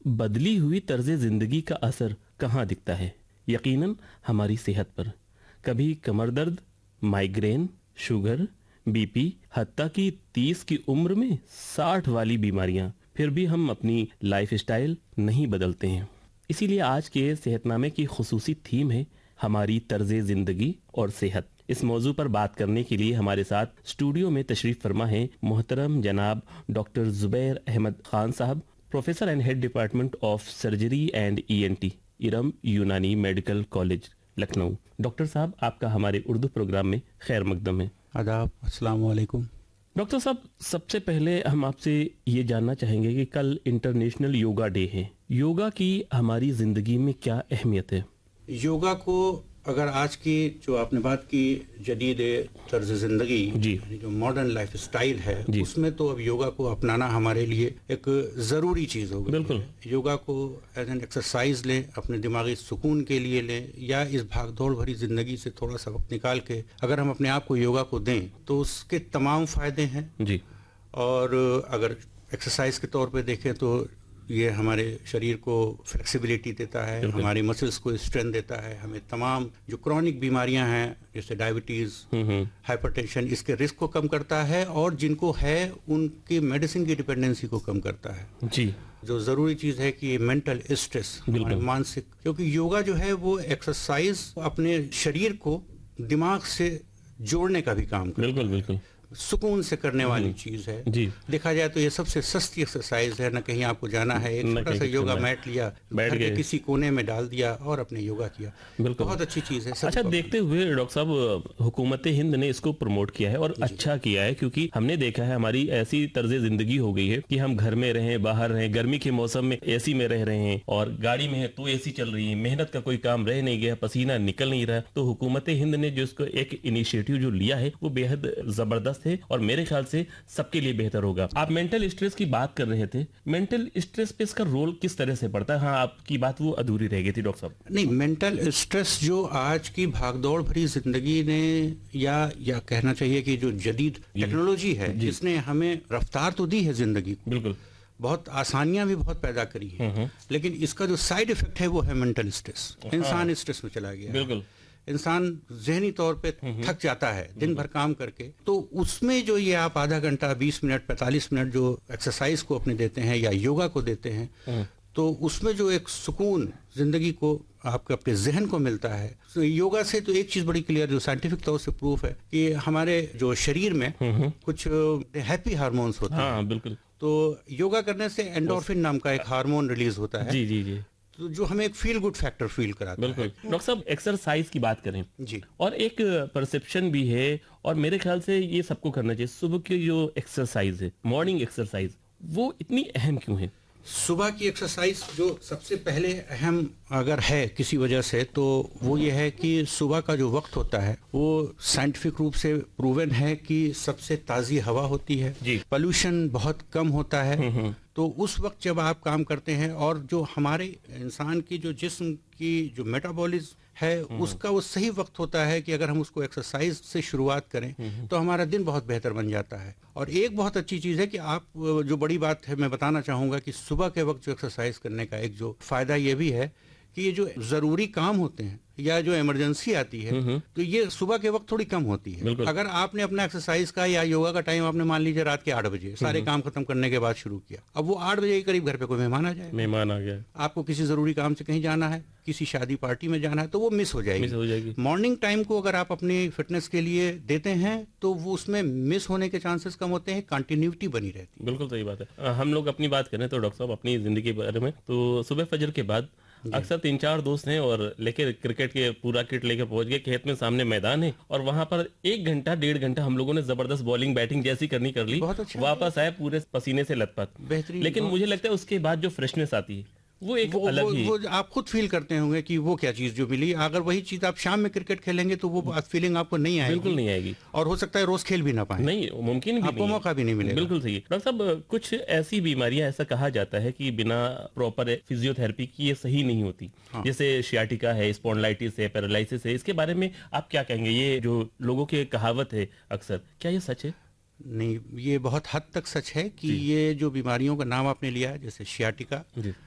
बदली हुई तर्ज जिंदगी का असर कहाँ दिखता है? यकीनन हमारी सेहत पर। कभी कमर दर्द, माइग्रेन, शुगर, बीपी, हत्ता कि 30 की उम्र में 60 वाली बीमारियां। फिर भी हम अपनी लाइफस्टाइल नहीं बदलते हैं। इसीलिए आज के सेहतनामे की खुसूसी थीम है हमारी तर्ज जिंदगी और सेहत। इस मौजू पर बात करने के लिए हमारे साथ स्टूडियो में तशरीफ फरमा है मोहतरम जनाब डॉक्टर जुबैर अहमद खान साहब, professor and head department of surgery and ENT, Iram यूनानी मेडिकल कॉलेज, लखनऊ। डॉक्टर साहब, आपका हमारे उर्दू प्रोग्राम में खैर मकदम है। आदाब, अस्सलाम वालेकुम। डॉक्टर साहब, सबसे पहले हम आपसे ये जानना चाहेंगे कि कल इंटरनेशनल योगा डे है। योगा की हमारी जिंदगी में क्या अहमियत है? योगा को अगर आज की जो आपने बात की जदीद तर्ज जिंदगी जी, जो मॉडर्न लाइफ स्टाइल है जी, उसमें तो अब योगा को अपनाना हमारे लिए एक ज़रूरी चीज़ हो गई बिल्कुल। है। योगा को एज एन एक्सरसाइज लें, अपने दिमागी सुकून के लिए लें, या इस भागदौड़ भरी ज़िंदगी से थोड़ा सा वक्त निकाल के अगर हम अपने आप को योगा को दें तो उसके तमाम फ़ायदे हैं। जी, और अगर एक्सरसाइज के तौर पे देखें तो ये हमारे शरीर को फ्लेक्सिबिलिटी देता है, हमारी मसल्स को स्ट्रेंथ देता है, हमें तमाम जो क्रॉनिक बीमारियां हैं जैसे डायबिटीज़, हाइपरटेंशन, इसके रिस्क को कम करता है, और जिनको है उनकी मेडिसिन की डिपेंडेंसी को कम करता है। जी, जो ज़रूरी चीज़ है कि मेंटल स्ट्रेस, मानसिक, क्योंकि योगा जो है वो एक्सरसाइज अपने शरीर को दिमाग से जोड़ने का भी काम करता है। बिल्कुल बिल्कुल सुकून से करने वाली चीज है। जी, देखा जाए तो ये सबसे सस्ती एक्सरसाइज है, न कहीं आपको जाना है, एक छोटा सा योगा मैट लिया, बैठ घर के गए, किसी कोने में डाल दिया और अपने योगा किया। बिल्कुल बहुत अच्छी चीज है। अच्छा, देखते हुए डॉक्टर साहब, हुकूमत हिंद ने इसको प्रमोट किया है और अच्छा किया है, क्योंकि हमने देखा है हमारी ऐसी तर्ज जिंदगी हो गई है कि हम घर में रहें, बाहर रहें, गर्मी के मौसम में AC में रह रहे हैं और गाड़ी में है तो AC चल रही है, मेहनत का कोई काम रह नहीं गया, पसीना निकल नहीं रहा। तो हुकूमत हिंद ने जो इसको एक इनिशिएटिव जो लिया है वो बेहद जबरदस्त है और मेरे ख्याल से सबके लिए बेहतर होगा। आप मेंटल स्ट्रेस की बात कर रहे थे, मेंटल स्ट्रेस पे इसका रोल किस तरह से पड़ता है? हाँ, आपकी बात वो अधूरी रह गई थी डॉक्टर साहब। नहीं, मेंटल स्ट्रेस जो आज की भागदौड़ भरी जिंदगी ने या कहना चाहिए कि जो जदीद टेक्नोलॉजी है जिसने हमें रफ्तार तो दी है जिंदगी को, बिल्कुल, बहुत आसानियां भी बहुत पैदा करी है, लेकिन इसका जो साइड इफेक्ट है वो है मेंटल स्ट्रेस। इंसान स्ट्रेस में चला गया। बिल्कुल, इंसान जहनी तौर पे थक जाता है दिन भर काम करके, तो उसमें जो ये आप आधा घंटा, 20 मिनट, 45 मिनट जो एक्सरसाइज को अपने देते हैं या योगा को देते हैं, तो उसमें जो एक सुकून जिंदगी को आपके अपने जहन को मिलता है। तो योगा से तो एक चीज बड़ी क्लियर जो साइंटिफिक तौर से प्रूफ है कि हमारे जो शरीर में कुछ हैप्पी हार्मोन्स होते हैं। हाँ, बिल्कुल। तो योगा करने से एंडोर्फिन नाम का एक हार्मोन रिलीज होता है, जी जी जी, तो जो हमें एक फील गुड फैक्टर फील कराता है। बिल्कुल। डॉक्टर साहब, एक्सरसाइज की बात करें जी, और एक परसेप्शन भी है, और मेरे ख्याल से ये सबको करना चाहिए, सुबह की जो एक्सरसाइज है, मॉर्निंग एक्सरसाइज, वो इतनी अहम क्यों है? सुबह की एक्सरसाइज जो सबसे पहले अहम अगर है किसी वजह से, तो वो ये है कि सुबह का जो वक्त होता है वो साइंटिफिक रूप से प्रूवन है कि सबसे ताज़ी हवा होती है, पोल्यूशन बहुत कम होता है। तो उस वक्त जब आप काम करते हैं और जो हमारे इंसान की जो जिस्म की जो मेटाबॉलिज्म है उसका वो सही वक्त होता है कि अगर हम उसको एक्सरसाइज से शुरुआत करें तो हमारा दिन बहुत बेहतर बन जाता है। और एक बहुत अच्छी चीज़ है कि आप जो बड़ी बात है मैं बताना चाहूँगा कि सुबह के वक्त जो एक्सरसाइज करने का एक जो फ़ायदा ये भी है कि ये जो ज़रूरी काम होते हैं या जो इमरजेंसी आती है तो ये सुबह के वक्त थोड़ी कम होती है। अगर आपने अपना एक्सरसाइज का या योगा का टाइम आपने मान लीजिए रात के 8 बजे सारे काम खत्म करने के बाद शुरू किया, अब वो 8 बजे के करीब घर पे कोई मेहमान आ जाए, मेहमान आ गया, आपको किसी जरूरी काम से कहीं जाना है, किसी शादी पार्टी में जाना है, तो वो मिस हो जाएगी। मॉर्निंग टाइम को अगर आप अपनी फिटनेस के लिए देते हैं तो वो उसमें मिस होने के चांसेस कम होते हैं, कंटिन्यूटी बनी रहती है। बिल्कुल सही बात है। हम लोग अपनी बात करें तो डॉक्टर साहब अपनी जिंदगी के बारे में, तो सुबह फजर के बाद अक्सर 3-4 दोस्त हैं और लेके क्रिकेट के पूरा किट लेके पहुंच गए, खेत में सामने मैदान है और वहां पर 1 घंटा 1.5 घंटा हम लोगों ने जबरदस्त बॉलिंग बैटिंग जैसी करनी कर ली, अच्छा वापस आए पूरे पसीने से लथपथ, बेहतरीन। लेकिन मुझे लगता है उसके बाद जो फ्रेशनेस आती है वो एक अलग ही, वो आप खुद फील करते होंगे कि वो क्या चीज जो मिली। अगर वही चीज आप शाम में क्रिकेट खेलेंगे तो वो फीलिंग आपको नहीं आएगी, बिल्कुल नहीं आएगी, और हो सकता है रोज खेल भी ना पाए, नहीं मुमकिन भी, आपको मौका भी नहीं मिलेगा। बिल्कुल सही। डॉक्टर साहब, कुछ ऐसी बीमारियां ऐसा कहा जाता है कि बिना प्रॉपर फिजियोथेरेपी की ये सही नहीं होती, जैसे शियाटिका है, स्पॉन्डिलाइटिस है, पैरालिसिस है, इसके बारे में आप क्या कहेंगे? ये जो लोगों की कहावत है अक्सर, क्या ये सच है? नहीं, ये बहुत हद तक सच है कि ये जो बीमारियों का नाम आपने लिया है जैसे शियाटिका,